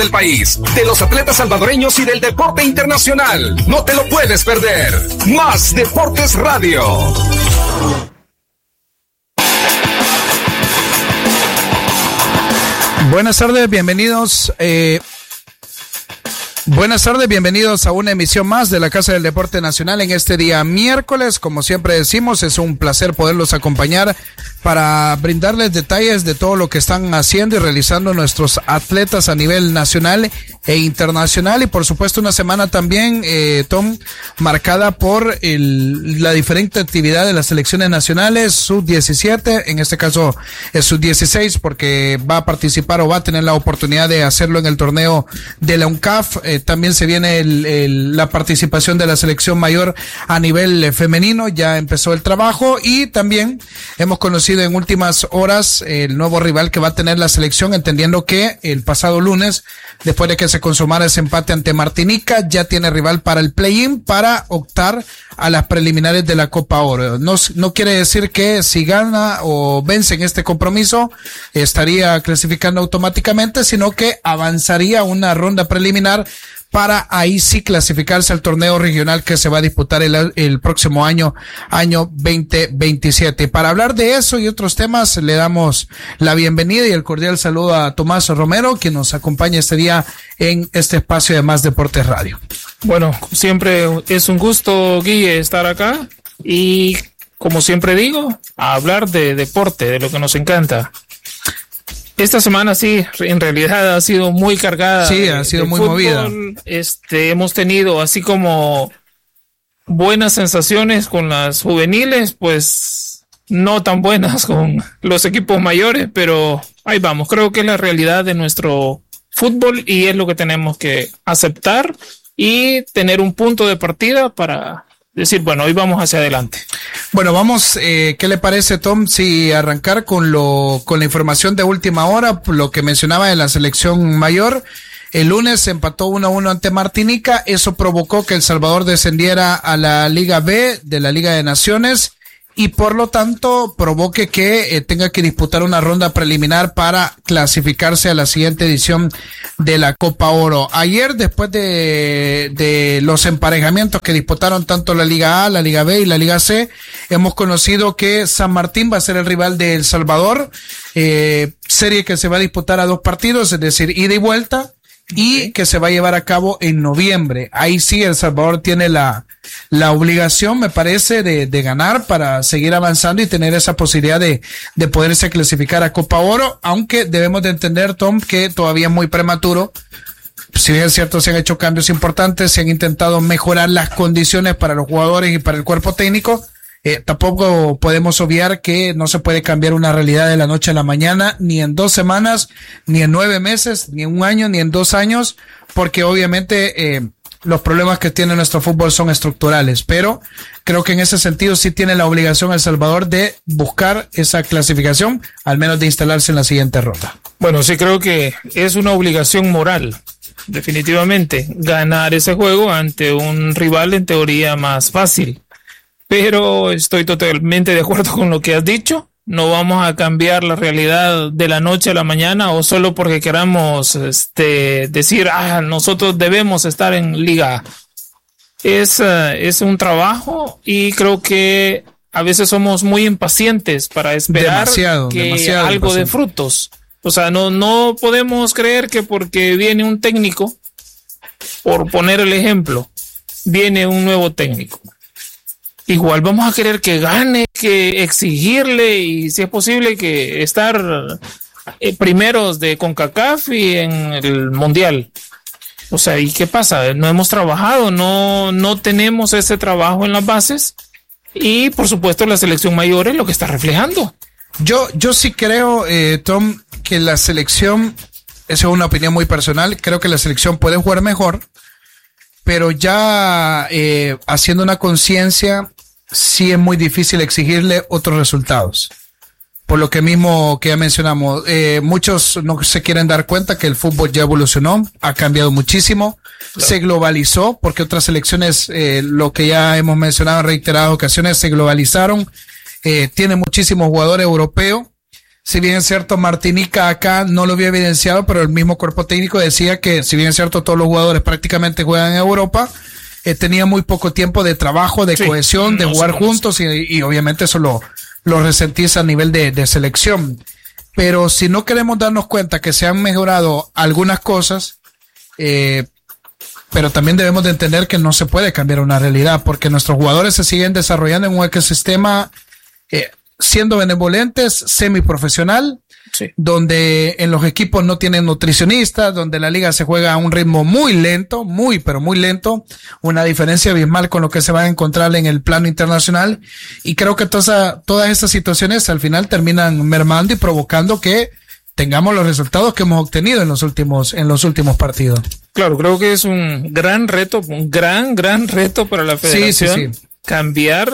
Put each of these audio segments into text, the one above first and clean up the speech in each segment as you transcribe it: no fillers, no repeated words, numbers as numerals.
del país, de los atletas salvadoreños y del deporte internacional. No te lo puedes perder. Más Deportes Radio. Buenas tardes, bienvenidos. Buenas tardes, bienvenidos a una emisión más de la Casa del Deporte Nacional en este día miércoles. Como siempre decimos, es un placer poderlos acompañar para brindarles detalles de todo lo que están haciendo y realizando nuestros atletas a nivel nacional e internacional, y por supuesto una semana también, Tom, marcada por la diferente actividad de las selecciones nacionales, sub-17, en este caso es sub-16, porque va a participar o va a tener la oportunidad de hacerlo en el torneo de la UNCAF. También se viene la participación de la selección mayor a nivel femenino, ya empezó el trabajo, y también hemos conocido en últimas horas el nuevo rival que va a tener la selección, entendiendo que el pasado lunes, después de que se consumara ese empate ante Martinica, ya tiene rival para el play-in para optar a las preliminares de la Copa Oro. No quiere decir que si gana o vence en este compromiso estaría clasificando automáticamente, sino que avanzaría a una ronda preliminar para ahí sí clasificarse al torneo regional que se va a disputar el próximo año 2027. Para hablar de eso y otros temas, le damos la bienvenida y el cordial saludo a Tomás Romero, quien nos acompaña este día en este espacio de Más Deportes Radio. Bueno, siempre es un gusto, Guille, estar acá y, como siempre digo, a hablar de deporte, de lo que nos encanta. Esta semana sí, en realidad ha sido muy cargada. Sí, ha sido muy fútbol, movida. Hemos tenido así como buenas sensaciones con las juveniles, pues no tan buenas con los equipos mayores, pero ahí vamos. Creo que es la realidad de nuestro fútbol y es lo que tenemos que aceptar y tener un punto de partida para decir, bueno, hoy vamos hacia adelante. Bueno, vamos, ¿qué le parece, Tom, si arrancar con la información de última hora, lo que mencionaba de la selección mayor? El lunes se empató 1-1 ante Martinica, eso provocó que El Salvador descendiera a la Liga B de la Liga de Naciones, y por lo tanto provoque que tenga que disputar una ronda preliminar para clasificarse a la siguiente edición de la Copa Oro. Ayer, después de los emparejamientos que disputaron tanto la Liga A, la Liga B y la Liga C, hemos conocido que San Martín va a ser el rival de El Salvador, serie que se va a disputar a 2 partidos, es decir, ida y vuelta, y que se va a llevar a cabo en noviembre. Ahí sí El Salvador tiene la obligación, me parece, de ganar para seguir avanzando y tener esa posibilidad de poderse clasificar a Copa Oro, aunque debemos de entender, Tom, que todavía es muy prematuro. Si bien es cierto, se han hecho cambios importantes, se han intentado mejorar las condiciones para los jugadores y para el cuerpo técnico. Tampoco podemos obviar que no se puede cambiar una realidad de la noche a la mañana, ni en 2 semanas, ni en 9 meses, ni en 1 año, ni en 2 años, porque obviamente los problemas que tiene nuestro fútbol son estructurales, pero creo que en ese sentido sí tiene la obligación El Salvador de buscar esa clasificación, al menos de instalarse en la siguiente ronda. Bueno, sí creo que es una obligación moral, definitivamente, ganar ese juego ante un rival en teoría más fácil. Pero estoy totalmente de acuerdo con lo que has dicho. No vamos a cambiar la realidad de la noche a la mañana o solo porque queramos decir, nosotros debemos estar en Liga A. Es un trabajo y creo que a veces somos muy impacientes para esperar demasiado algo de frutos. O sea, no podemos creer que porque viene un técnico, por poner el ejemplo, viene un nuevo técnico. Igual vamos a querer que gane, que exigirle y si es posible que estar primeros de CONCACAF y en el Mundial. O sea, ¿y qué pasa? No hemos trabajado, no tenemos ese trabajo en las bases y por supuesto la selección mayor es lo que está reflejando. Yo sí creo, Tom, que la selección, esa es una opinión muy personal, creo que la selección puede jugar mejor, pero ya haciendo una conciencia, sí es muy difícil exigirle otros resultados. Por lo que mismo que ya mencionamos, muchos no se quieren dar cuenta que el fútbol ya evolucionó, ha cambiado muchísimo, claro. Se globalizó, porque otras selecciones, lo que ya hemos mencionado en reiteradas ocasiones, se globalizaron, tiene muchísimos jugadores europeos. Si bien es cierto, Martinica acá no lo había evidenciado, pero el mismo cuerpo técnico decía que, si bien es cierto, todos los jugadores prácticamente juegan en Europa, tenía muy poco tiempo de trabajo, de cohesión, de jugar juntos y obviamente eso lo resentís a nivel de selección. Pero si no queremos darnos cuenta que se han mejorado algunas cosas, pero también debemos de entender que no se puede cambiar una realidad, porque nuestros jugadores se siguen desarrollando en un ecosistema siendo benevolentes, semiprofesional, donde en los equipos no tienen nutricionistas, donde la liga se juega a un ritmo muy lento, pero muy lento, una diferencia abismal con lo que se va a encontrar en el plano internacional, y creo que todas estas situaciones al final terminan mermando y provocando que tengamos los resultados que hemos obtenido en los últimos partidos. Claro, creo que es un gran reto, un gran reto para la federación. Sí. Cambiar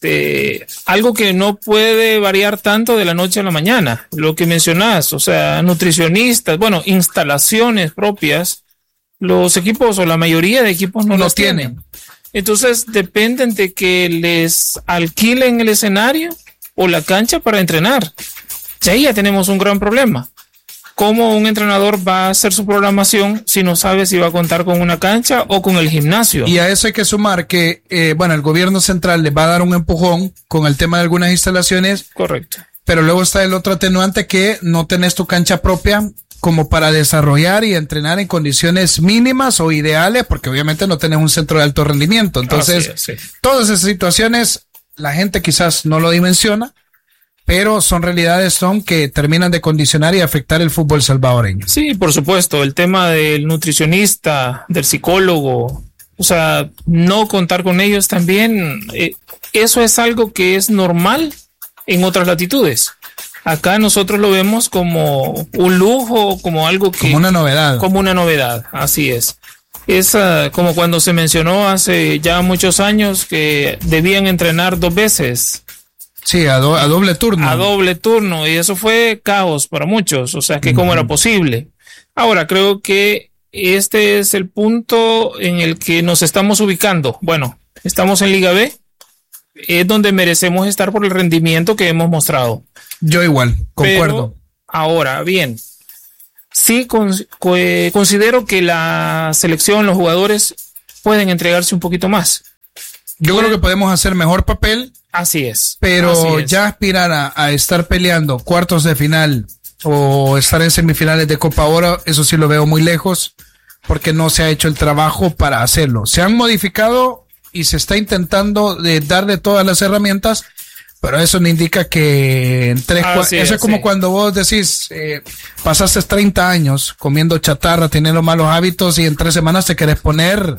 algo que no puede variar tanto de la noche a la mañana. Lo que mencionás, o sea, nutricionistas, instalaciones propias, los equipos o la mayoría de equipos no los tienen. Entonces dependen de que les alquilen el escenario o la cancha para entrenar. Y ahí ya tenemos un gran problema. ¿Cómo un entrenador va a hacer su programación si no sabe si va a contar con una cancha o con el gimnasio? Y a eso hay que sumar que, el gobierno central le va a dar un empujón con el tema de algunas instalaciones. Correcto. Pero luego está el otro atenuante que no tenés tu cancha propia como para desarrollar y entrenar en condiciones mínimas o ideales, porque obviamente no tenés un centro de alto rendimiento. Entonces, todas esas situaciones la gente quizás no lo dimensiona, pero son realidades que terminan de condicionar y afectar el fútbol salvadoreño. Sí, por supuesto, el tema del nutricionista, del psicólogo, o sea, no contar con ellos también, eso es algo que es normal en otras latitudes. Acá nosotros lo vemos como un lujo, como algo que... Como una novedad. Como una novedad, así es. Es como cuando se mencionó hace ya muchos años que debían entrenar 2 veces. Sí, a doble turno. A doble turno, y eso fue caos para muchos, o sea, que cómo era posible. Ahora, creo que este es el punto en el que nos estamos ubicando. Bueno, estamos en Liga B, es donde merecemos estar por el rendimiento que hemos mostrado. Yo igual, concuerdo. Pero, ahora, bien, sí considero que la selección, los jugadores, pueden entregarse un poquito más. Yo creo que podemos hacer mejor papel. Así es. Pero ya aspirar a estar peleando cuartos de final o estar en semifinales de Copa Oro, eso sí lo veo muy lejos, porque no se ha hecho el trabajo para hacerlo. Se han modificado y se está intentando darle todas las herramientas, pero eso no indica que en 3-4... Eso es como cuando vos decís, pasaste 30 años comiendo chatarra, teniendo malos hábitos y en 3 semanas te querés poner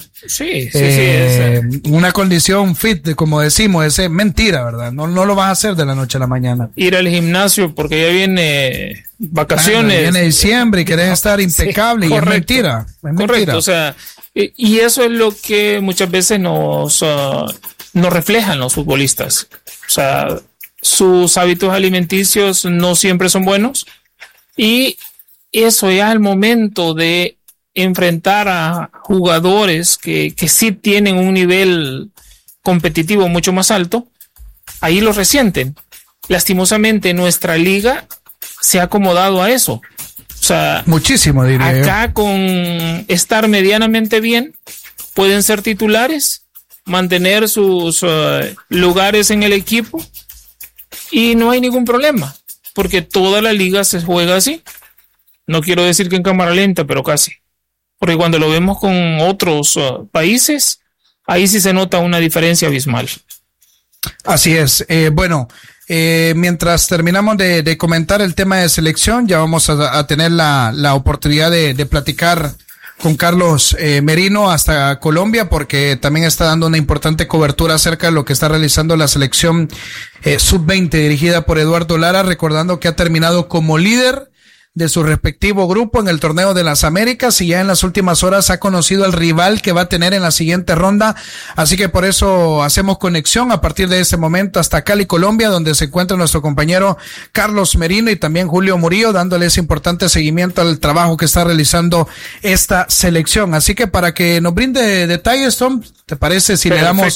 una condición fit, como decimos, es mentira, ¿verdad? No lo vas a hacer de la noche a la mañana. Ir al gimnasio porque ya viene vacaciones. Viene diciembre y querés estar impecable y es mentira. Correcto, o sea, y eso es lo que muchas veces nos reflejan los futbolistas. O sea, sus hábitos alimenticios no siempre son buenos, y eso ya al momento de enfrentar a jugadores que sí tienen un nivel competitivo mucho más alto, ahí lo resienten. Lastimosamente nuestra liga se ha acomodado a eso. O sea, muchísimo, diría acá yo. Con estar medianamente bien pueden ser titulares, mantener sus lugares en el equipo y no hay ningún problema, porque toda la liga se juega así. No quiero decir que en cámara lenta, pero casi. Porque cuando lo vemos con otros países, ahí sí se nota una diferencia abismal. Así es. Mientras terminamos de comentar el tema de selección, ya vamos a tener la oportunidad de platicar con Carlos Merino hasta Colombia, porque también está dando una importante cobertura acerca de lo que está realizando la selección sub-20 dirigida por Eduardo Lara, recordando que ha terminado como líder de su respectivo grupo en el torneo de las Américas y ya en las últimas horas ha conocido al rival que va a tener en la siguiente ronda, así que por eso hacemos conexión a partir de ese momento hasta Cali, Colombia, donde se encuentra nuestro compañero Carlos Merino y también Julio Murillo, dándole ese importante seguimiento al trabajo que está realizando esta selección. Así que para que nos brinde detalles, Tom, ¿te parece si le damos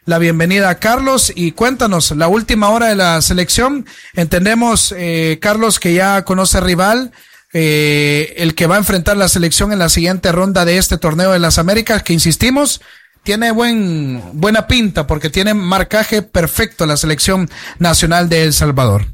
la bienvenida a Carlos y cuéntanos la última hora de la selección. Entendemos, Carlos, que ya conoce rival, el que va a enfrentar la selección en la siguiente ronda de este torneo de las Américas, que insistimos, tiene buena pinta porque tiene marcaje perfecto la selección nacional de El Salvador.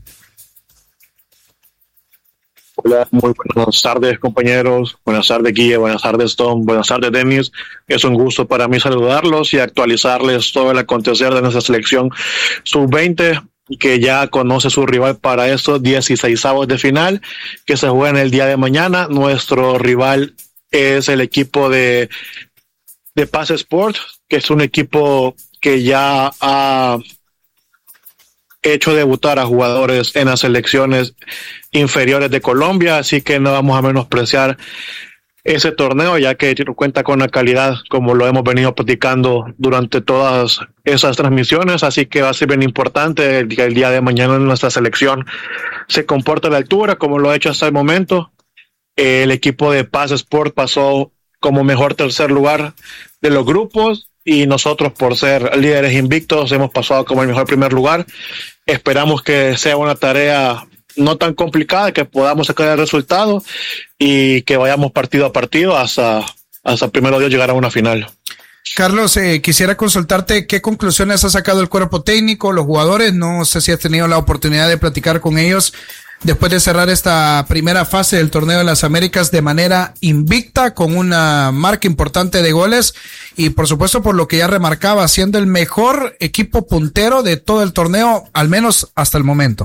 Hola, muy buenas tardes, compañeros. Buenas tardes, Guille. Buenas tardes, Tom. Buenas tardes, Denis. Es un gusto para mí saludarlos y actualizarles todo el acontecer de nuestra selección sub-20, que ya conoce su rival para estos 16avos de final, que se juegan el día de mañana. Nuestro rival es el equipo de Paz Sport, que es un equipo que ya ha hecho debutar a jugadores en las selecciones inferiores de Colombia, así que no vamos a menospreciar ese torneo, ya que cuenta con la calidad como lo hemos venido platicando durante todas esas transmisiones, así que va a ser bien importante que el día de mañana nuestra selección se comporte a la altura como lo ha hecho hasta el momento. El equipo de Paz Sport pasó como mejor tercer lugar de los grupos y nosotros, por ser líderes invictos, hemos pasado como el mejor primer lugar. Esperamos que sea una tarea no tan complicada, que podamos sacar el resultado y que vayamos partido a partido hasta primero Dios llegar a una final. Carlos, quisiera consultarte qué conclusiones ha sacado el cuerpo técnico, los jugadores. No sé si has tenido la oportunidad de platicar con ellos después de cerrar esta primera fase del torneo de las Américas de manera invicta, con una marca importante de goles y por supuesto, por lo que ya remarcaba, siendo el mejor equipo puntero de todo el torneo, al menos hasta el momento.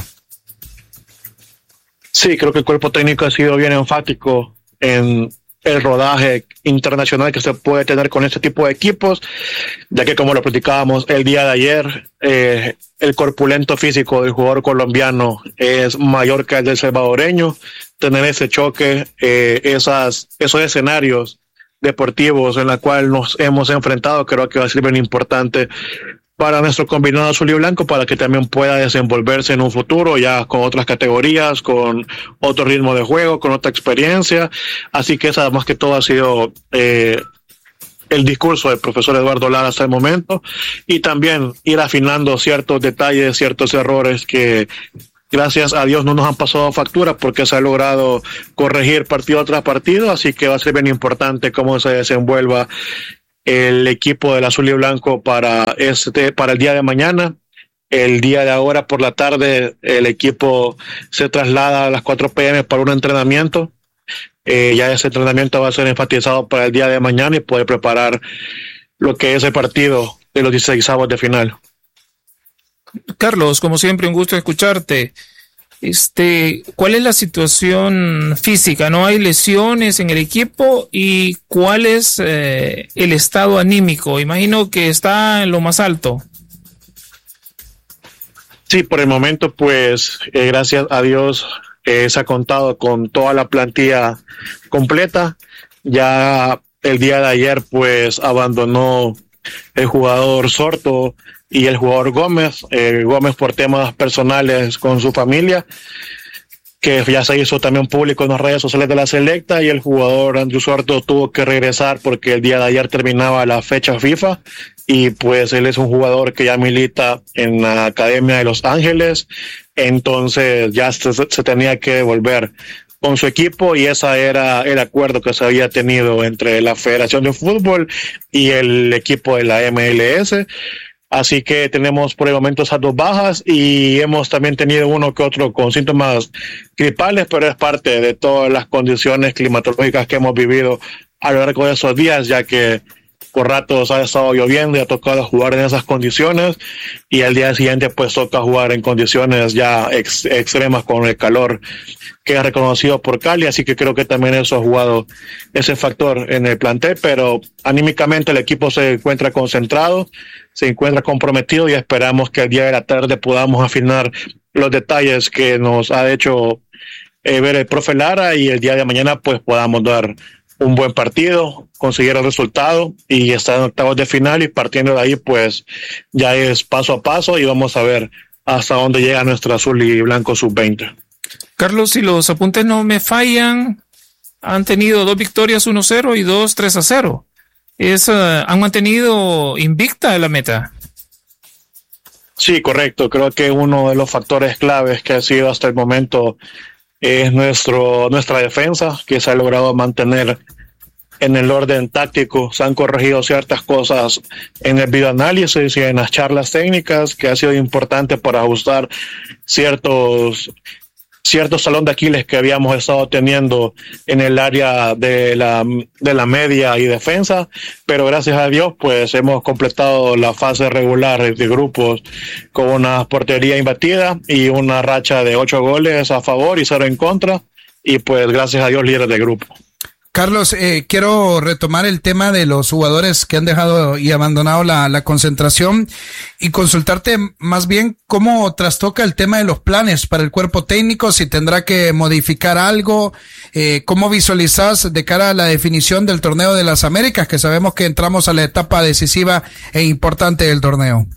Sí, creo que el cuerpo técnico ha sido bien enfático en el rodaje internacional que se puede tener con este tipo de equipos, ya que, como lo platicábamos el día de ayer, el corpulento físico del jugador colombiano es mayor que el del salvadoreño. Tener ese choque, esos escenarios deportivos en los cuales nos hemos enfrentado, creo que va a ser bien importante para nuestro combinado azul y blanco, para que también pueda desenvolverse en un futuro ya con otras categorías, con otro ritmo de juego, con otra experiencia. Así que esa más que todo ha sido el discurso del profesor Eduardo Lara hasta el momento, y también ir afinando ciertos detalles, ciertos errores que gracias a Dios no nos han pasado factura, porque se ha logrado corregir partido tras partido. Así que va a ser bien importante cómo se desenvuelva el equipo del azul y blanco para el día de mañana. El día de ahora por la tarde el equipo se traslada a las 4 p.m. para un entrenamiento. Ya ese entrenamiento va a ser enfatizado para el día de mañana y poder preparar lo que es el partido de los 16avos de final. Carlos, como siempre, un gusto escucharte. ¿Cuál es la situación física? ¿No hay lesiones en el equipo? ¿Y cuál es el estado anímico? Imagino que está en lo más alto. Sí, por el momento, pues, gracias a Dios, se ha contado con toda la plantilla completa. Ya el día de ayer, pues, abandonó el jugador Sorto y el jugador Gómez. Gómez por temas personales con su familia, que ya se hizo también público en las redes sociales de la selecta, y el jugador Andrew Sorto tuvo que regresar porque el día de ayer terminaba la fecha FIFA, y pues él es un jugador que ya milita en la Academia de Los Ángeles, entonces ya se tenía que devolver con su equipo, y ese era el acuerdo que se había tenido entre la Federación de Fútbol y el equipo de la MLS. Así que tenemos por el momento esas dos bajas, y hemos también tenido uno que otro con síntomas gripales, pero es parte de todas las condiciones climatológicas que hemos vivido a lo largo de esos días, ya que por ratos ha estado lloviendo y ha tocado jugar en esas condiciones, y al día siguiente pues toca jugar en condiciones ya extremas con el calor que es reconocido por Cali. Así que creo que también eso ha jugado ese factor en el plantel, pero anímicamente el equipo se encuentra concentrado, se encuentra comprometido, y esperamos que el día de la tarde podamos afinar los detalles que nos ha hecho ver el profe Lara, y el día de mañana pues podamos dar un buen partido, conseguir el resultado y estar en octavos de final, y partiendo de ahí pues ya es paso a paso, y vamos a ver hasta dónde llega nuestro azul y blanco sub-20. Carlos, si los apuntes no me fallan, han tenido 2 victorias 1-0 y 2 3-0. Han mantenido invicta la meta. Sí, correcto. Creo que uno de los factores claves que ha sido hasta el momento es nuestra defensa, que se ha logrado mantener en el orden táctico. Se han corregido ciertas cosas en el videoanálisis y en las charlas técnicas, que ha sido importante para ajustar ciertos talón de Aquiles que habíamos estado teniendo en el área de la media y defensa, pero gracias a Dios pues hemos completado la fase regular de grupos con una portería imbatida y una racha de 8 goles a favor y 0 en contra, y pues gracias a Dios líderes de grupo. Carlos, quiero retomar el tema de los jugadores que han dejado y abandonado la concentración y consultarte más bien cómo trastoca el tema de los planes para el cuerpo técnico, si tendrá que modificar algo, cómo visualizas de cara a la definición del torneo de las Américas, que sabemos que entramos a la etapa decisiva e importante del torneo.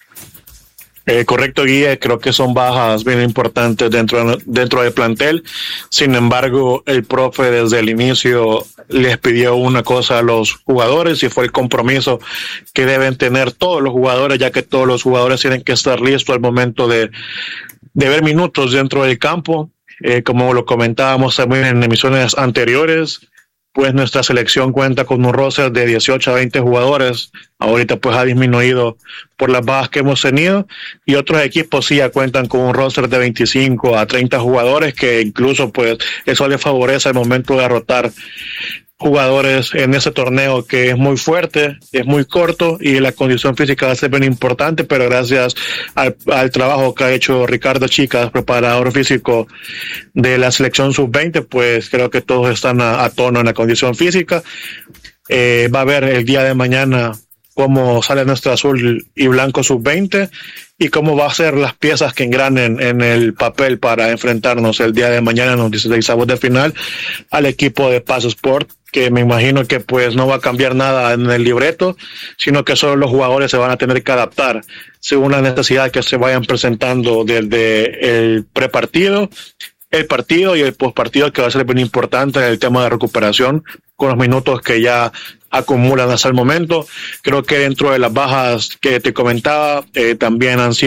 Correcto, Guille, creo que son bajas bien importantes dentro del plantel. Sin embargo, el profe desde el inicio les pidió una cosa a los jugadores, y fue el compromiso que deben tener todos los jugadores, ya que todos los jugadores tienen que estar listos al momento de ver minutos dentro del campo. Como lo comentábamos también en emisiones anteriores, pues nuestra selección cuenta con un roster de 18 a 20 jugadores. Ahorita pues ha disminuido por las bajas que hemos tenido, y otros equipos sí ya cuentan con un roster de 25 a 30 jugadores, que incluso pues eso les favorece al momento de derrotar jugadores en ese torneo, que es muy fuerte, es muy corto, y la condición física va a ser bien importante, pero gracias al trabajo que ha hecho Ricardo Chicas, preparador físico de la selección sub-20, pues creo que todos están a tono en la condición física. Va a haber el día de mañana cómo sale nuestro azul y blanco sub-20 y cómo va a ser las piezas que engranen en el papel para enfrentarnos el día de mañana en los 16avos de final al equipo de Paso Sport, que me imagino que pues no va a cambiar nada en el libreto, sino que solo los jugadores se van a tener que adaptar según la necesidad que se vayan presentando desde el prepartido, el partido y el postpartido, que va a ser bien importante en el tema de recuperación con los minutos que ya acumulan hasta el momento. Creo que dentro de las bajas que te comentaba, también han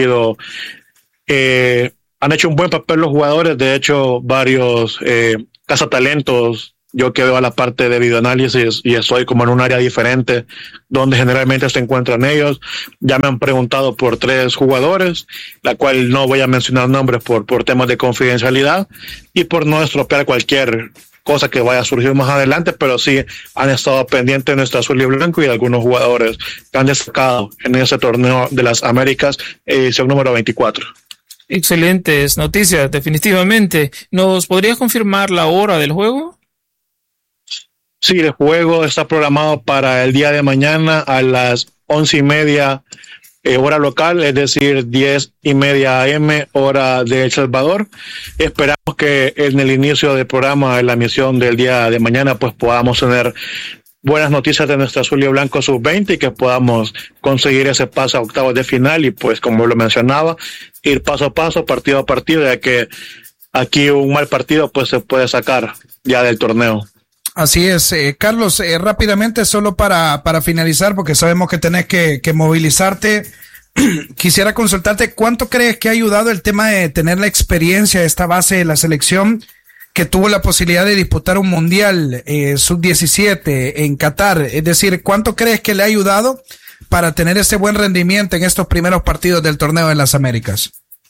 hecho un buen papel los jugadores. De hecho, varios cazatalentos, yo que veo a la parte de videoanálisis y estoy como en un área diferente donde generalmente se encuentran ellos, ya me han preguntado por 3 jugadores, la cual no voy a mencionar nombres por temas de confidencialidad y por no estropear cualquier cosa que vaya a surgir más adelante, pero sí han estado pendientes de nuestro azul y blanco y de algunos jugadores que han destacado en ese torneo de las Américas, edición número 24. Excelentes noticias, definitivamente. ¿Nos podrías confirmar la hora del juego? Sí, el juego está programado para el día de mañana a las 11:30 hora local, es decir, 10:30 AM hora de El Salvador. Esperamos que en el inicio del programa, en la emisión del día de mañana, pues podamos tener buenas noticias de nuestro azul y blanco sub-20 y que podamos conseguir ese paso a octavos de final y pues, como lo mencionaba, ir paso a paso, partido a partido, ya que aquí un mal partido pues se puede sacar ya del torneo. Así es, Carlos, rápidamente, solo para finalizar, porque sabemos que tenés que movilizarte, quisiera consultarte, ¿cuánto crees que ha ayudado el tema de tener la experiencia de esta base de la selección que tuvo la posibilidad de disputar un mundial sub-17 en Qatar? Es decir, ¿cuánto crees que le ha ayudado para tener ese buen rendimiento en estos primeros partidos del torneo de las Américas?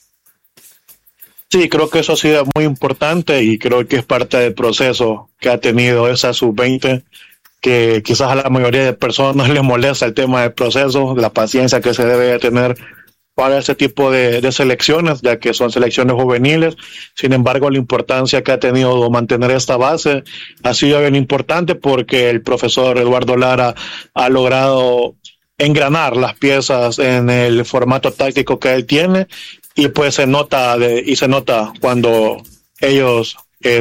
Sí, creo que eso ha sido muy importante y creo que es parte del proceso que ha tenido esa sub-20, que quizás a la mayoría de personas les molesta el tema del proceso, la paciencia que se debe tener para ese tipo de selecciones, ya que son selecciones juveniles. Sin embargo, la importancia que ha tenido mantener esta base ha sido bien importante porque el profesor Eduardo Lara ha logrado engranar las piezas en el formato táctico que él tiene. Y pues se nota cuando ellos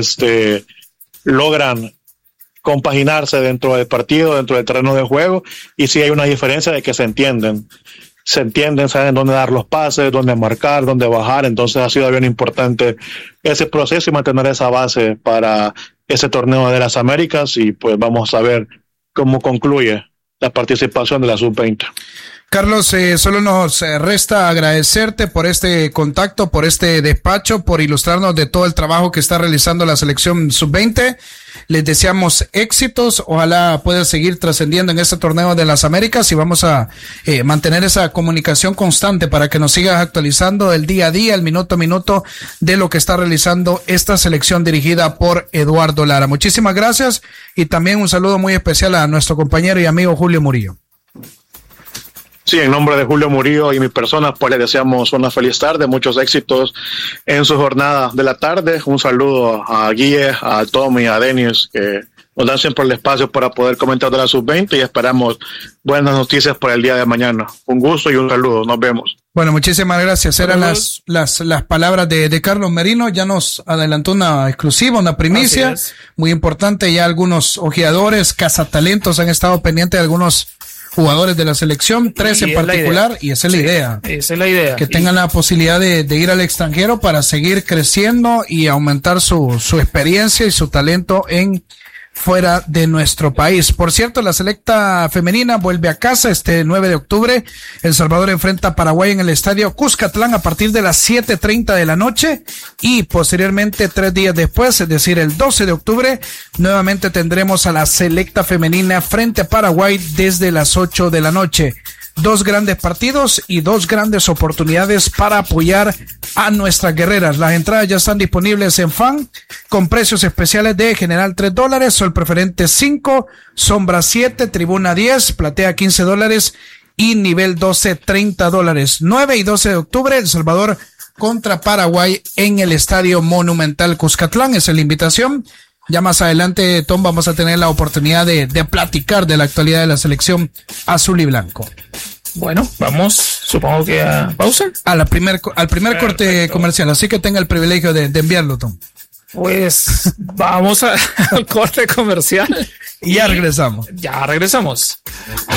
logran compaginarse dentro del partido, dentro del terreno de juego, y sí hay una diferencia de que se entienden, saben dónde dar los pases, dónde marcar, dónde bajar. Entonces ha sido bien importante ese proceso y mantener esa base para ese torneo de las Américas, y pues vamos a ver cómo concluye la participación de la sub-20. Carlos, solo nos resta agradecerte por este contacto, por este despacho, por ilustrarnos de todo el trabajo que está realizando la selección sub-20. Les deseamos éxitos, ojalá puedan seguir trascendiendo en este torneo de las Américas y vamos a mantener esa comunicación constante para que nos sigas actualizando el día a día, el minuto a minuto de lo que está realizando esta selección dirigida por Eduardo Lara. Muchísimas gracias y también un saludo muy especial a nuestro compañero y amigo Julio Murillo. Sí, en nombre de Julio Murillo y mi persona, pues le deseamos una feliz tarde, muchos éxitos en su jornada de la tarde. Un saludo a Guille, a Tommy, a Denis, que nos dan siempre el espacio para poder comentar de la sub-20 y esperamos buenas noticias para el día de mañana. Un gusto y un saludo, nos vemos. Bueno, muchísimas gracias. Eran las palabras de Carlos Merino. Ya nos adelantó una exclusiva, una primicia muy importante. Ya algunos ojeadores, cazatalentos han estado pendientes de algunos jugadores de la selección, 3 en particular, y esa es la idea. Esa es la idea. Que tengan la posibilidad de ir al extranjero para seguir creciendo y aumentar su experiencia y su talento fuera de nuestro país. Por cierto, la selecta femenina vuelve a casa este 9 de octubre. El Salvador enfrenta a Paraguay en el estadio Cuscatlán a partir de las 7:30 de la noche y posteriormente 3 días después, es decir, el 12 de octubre, nuevamente tendremos a la selecta femenina frente a Paraguay desde las 8 de la noche. 2 grandes partidos y 2 grandes oportunidades para apoyar a nuestras guerreras. Las entradas ya están disponibles en Fan con precios especiales de general $3, Sol Preferente 5, Sombra 7, Tribuna 10, Platea $15 y Nivel 12 $30. 9 y 12 de octubre, El Salvador contra Paraguay en el Estadio Monumental Cuscatlán. Esa es la invitación. Ya más adelante, Tom, vamos a tener la oportunidad de platicar de la actualidad de la selección azul y blanco. Bueno, vamos, supongo que a pausa. Al primer corte comercial, así que tenga el privilegio de enviarlo, Tom. Pues vamos al corte comercial. Y ya regresamos. Ya regresamos.